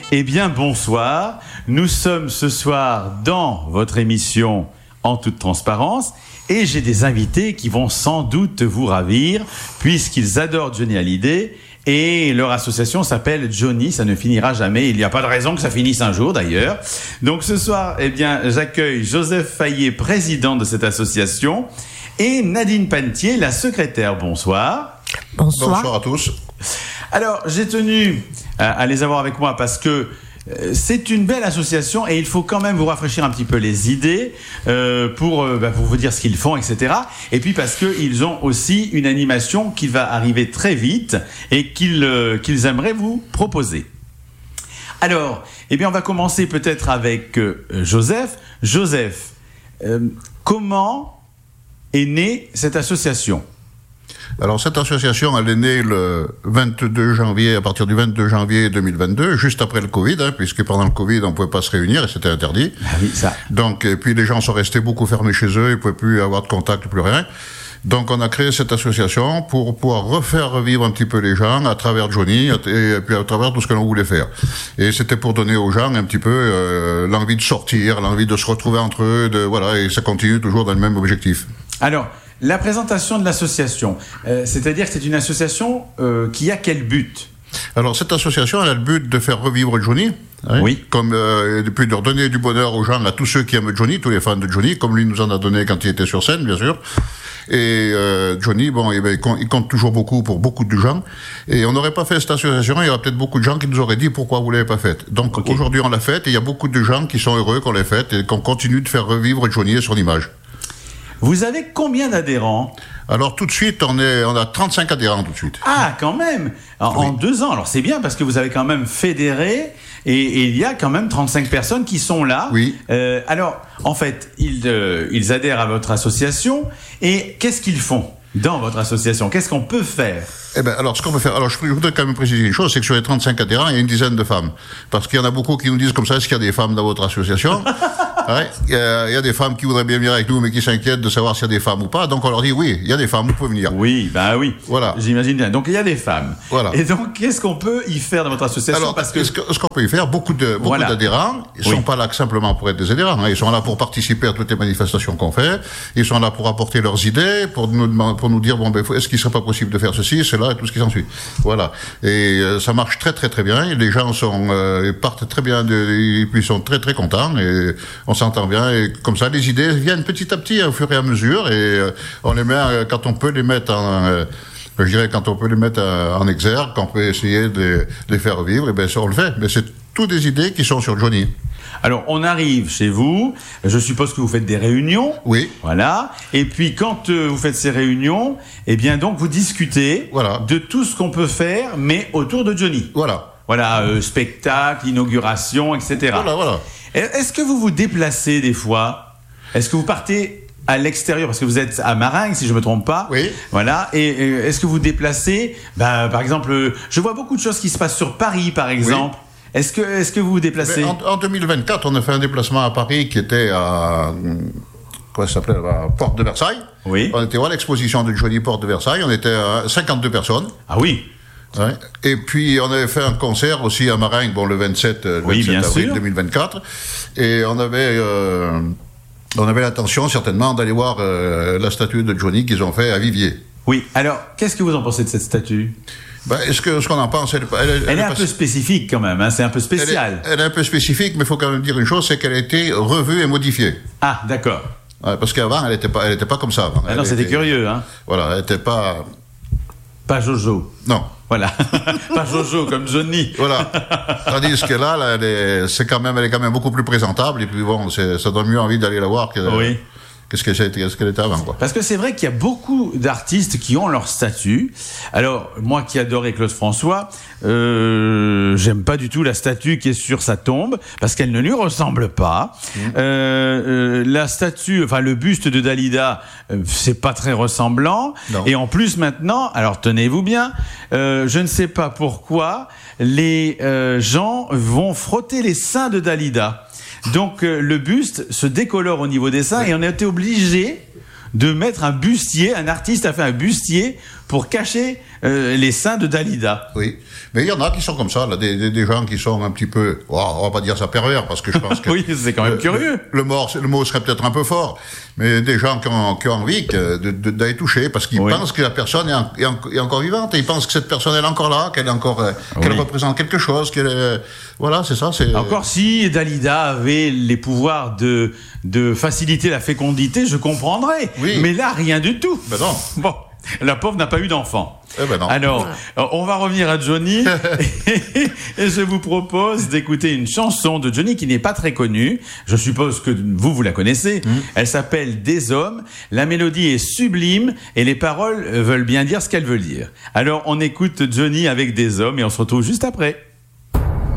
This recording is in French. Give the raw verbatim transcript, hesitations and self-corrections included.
Eh bien, bonsoir. Nous sommes ce soir dans votre émission En toute transparence et j'ai des invités qui vont sans doute vous ravir puisqu'ils adorent Johnny Hallyday et leur association s'appelle Johnny, ça ne finira jamais. Il n'y a pas de raison que ça finisse un jour d'ailleurs. Donc ce soir, eh bien, j'accueille Joseph Fayet, président de cette association, et Nadine Panetier, la secrétaire. Bonsoir. Bonsoir. Bonsoir à tous. Alors, j'ai tenu à, à les avoir avec moi parce que euh, c'est une belle association et il faut quand même vous rafraîchir un petit peu les idées euh, pour, euh, bah, pour vous dire ce qu'ils font, et cetera. Et puis parce qu'ils ont aussi une animation qui va arriver très vite et qu'ils, euh, qu'ils aimeraient vous proposer. Alors, eh bien, on va commencer peut-être avec euh, Joseph. Joseph, euh, comment est née cette association ? Alors cette association, elle est née le vingt-deux janvier, à partir du vingt-deux janvier deux mille vingt-deux, juste après le Covid, hein, puisque pendant le Covid, on ne pouvait pas se réunir et c'était interdit. Ah oui, ça. Donc, et puis les gens sont restés beaucoup fermés chez eux, ils ne pouvaient plus avoir de contact, plus rien. Donc on a créé cette association pour pouvoir refaire revivre un petit peu les gens à travers Johnny et puis à travers tout ce que l'on voulait faire. Et c'était pour donner aux gens un petit peu euh, l'envie de sortir, l'envie de se retrouver entre eux, de voilà, et ça continue toujours dans le même objectif. Alors, la présentation de l'association, euh, c'est-à-dire que c'est une association euh, qui a quel but ? Alors cette association, elle a le but de faire revivre Johnny, hein, oui. comme euh, et puis de redonner du bonheur aux gens, à tous ceux qui aiment Johnny, tous les fans de Johnny, comme lui nous en a donné quand il était sur scène, bien sûr. Et euh, Johnny, bon, eh ben, il, compte, il compte toujours beaucoup pour beaucoup de gens. Et on n'aurait pas fait cette association, il y aurait peut-être beaucoup de gens qui nous auraient dit pourquoi vous l'avez pas faite. Donc okay. Aujourd'hui, on l'a faite et il y a beaucoup de gens qui sont heureux qu'on l'ait faite et qu'on continue de faire revivre Johnny et son image. Vous avez combien d'adhérents ? Alors tout de suite, on est, on a trente-cinq adhérents tout de suite. Ah, quand même. En, oui. en deux ans. Alors c'est bien parce que vous avez quand même fédéré et, et il y a quand même trente-cinq personnes qui sont là. Oui. Euh, alors, en fait, ils, euh, ils adhèrent à votre association et qu'est-ce qu'ils font dans votre association ? Qu'est-ce qu'on peut faire ? Eh ben, alors, ce qu'on peut faire, alors, je voudrais quand même préciser une chose, c'est que sur les trente-cinq adhérents, il y a une dizaine de femmes. Parce qu'il y en a beaucoup qui nous disent comme ça, est-ce qu'il y a des femmes dans votre association? Ouais. Il y a, il y a des femmes qui voudraient bien venir avec nous, mais qui s'inquiètent de savoir s'il y a des femmes ou pas. Donc, on leur dit, oui, il y a des femmes, vous pouvez venir. Oui, bah oui. Voilà. J'imagine bien. Donc, il y a des femmes. Voilà. Et donc, qu'est-ce qu'on peut y faire dans votre association? Alors, parce que... ce, que, ce qu'on peut y faire, beaucoup de, beaucoup voilà. d'adhérents, ils oui. sont pas là que simplement pour être des adhérents, hein. Ils sont là pour participer à toutes les manifestations qu'on fait. Ils sont là pour apporter leurs idées, pour nous, pour nous dire, bon, ben, est-ce qu'il serait pas possible de faire ceci, cela, et tout ce qui s'ensuit. Voilà. Et euh, ça marche très très très bien. Et les gens sont euh, partent très bien, de, et puis ils sont très très contents. Et on s'entend bien. Et comme ça, les idées viennent petit à petit, au fur et à mesure. Et euh, on les met euh, quand on peut les mettre en, euh, je dirais quand on peut les mettre euh, en exergue, quand on peut essayer de, de les faire vivre. Et ben ça on le fait. Mais c'est toutes des idées qui sont sur Johnny. Alors, on arrive chez vous, je suppose que vous faites des réunions. Oui. Voilà. Et puis, quand euh, vous faites ces réunions, eh bien, donc, vous discutez voilà. de tout ce qu'on peut faire, mais autour de Johnny. Voilà. Voilà, euh, spectacle, inauguration, et cetera. Voilà, voilà. Est-ce que vous vous déplacez des fois ? Est-ce que vous partez à l'extérieur, parce que vous êtes à Maringues, si je me trompe pas. Oui. Voilà. Et, et est-ce que vous déplacez, ben, par exemple, je vois beaucoup de choses qui se passent sur Paris, par exemple. Oui. Est-ce que, est-ce que vous vous déplacez ? en, en deux mille vingt-quatre, on a fait un déplacement à Paris qui était à, comment ça s'appelait, à Porte de Versailles. Oui. On était à l'exposition de Johnny Porte de Versailles. On était à cinquante-deux personnes. Ah oui. Ouais. Et puis, on avait fait un concert aussi à Maringues, bon, le vingt-sept, le oui, vingt-sept avril sûr. deux mille vingt-quatre. Et on avait, euh, on avait l'intention, certainement, d'aller voir euh, la statue de Johnny qu'ils ont fait à Viviers. Oui. Alors, qu'est-ce que vous en pensez de cette statue ? Ben, est-ce que ce qu'on en pense, elle, elle, elle, elle est elle un pas... peu spécifique quand même, hein, c'est un peu spécial. Elle est, elle est un peu spécifique, mais il faut quand même dire une chose, c'est qu'elle a été revue et modifiée. Ah, d'accord. Ouais, parce qu'avant, elle n'était pas, elle était pas comme ça. Avant. Ah non, c'était était, curieux, hein. Voilà, elle n'était pas. Pas Jojo. Non. Voilà, pas Jojo comme Johnny. Voilà. Tandis que là, là elle est, c'est quand même, elle est quand même beaucoup plus présentable et puis bon, c'est, ça donne mieux envie d'aller la voir que. Oui. Qu'est-ce qu'elle était, qu'est-ce qu'elle était avant, quoi. Parce que c'est vrai qu'il y a beaucoup d'artistes qui ont leur statue. Alors, moi qui adorais Claude François, euh, j'aime pas du tout la statue qui est sur sa tombe, parce qu'elle ne lui ressemble pas. Mmh. Euh, euh, la statue, enfin le buste de Dalida, euh, c'est pas très ressemblant. Non. Et en plus maintenant, alors tenez-vous bien, euh, je ne sais pas pourquoi, les euh, gens vont frotter les seins de Dalida. Donc euh, le buste se décolore au niveau des seins, oui. Et on a été obligé de mettre un bustier, un artiste a fait un bustier pour cacher euh, les seins de Dalida. Oui, mais il y en a qui sont comme ça, là, des, des, des gens qui sont un petit peu, oh, on va pas dire ça pervers, parce que je pense que... oui, c'est quand même le, curieux. Le, le, mot, le mot serait peut-être un peu fort, mais des gens qui ont, qui ont envie de, de, d'aller toucher, parce qu'ils oui. pensent que la personne est, en, est, en, est encore vivante, et ils pensent que cette personne elle est encore là, qu'elle est encore, oui. qu'elle représente quelque chose, qu'elle est... Voilà, c'est ça. C'est... Encore si Dalida avait les pouvoirs de, de faciliter la fécondité, je comprendrais. Oui. Mais là, rien du tout. Ben non. Bon, la pauvre n'a pas eu d'enfant. Eh ben non. Alors, on va revenir à Johnny et je vous propose d'écouter une chanson de Johnny qui n'est pas très connue. Je suppose que vous, vous la connaissez. Mmh. Elle s'appelle Des hommes. La mélodie est sublime et les paroles veulent bien dire ce qu'elles veulent dire. Alors, on écoute Johnny avec Des hommes et on se retrouve juste après.